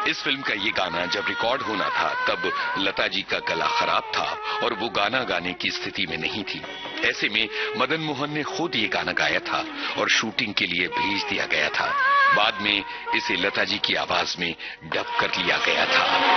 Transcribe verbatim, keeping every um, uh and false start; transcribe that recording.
इस फिल्म का ये गाना जब रिकॉर्ड होना था तब लता जी का गला खराब था और वो गाना गाने की स्थिति में नहीं थी। ऐसे में मदन मोहन ने खुद ये गाना गाया था और शूटिंग के लिए भेज दिया गया था। बाद में इसे लता जी की आवाज में डब कर लिया गया था।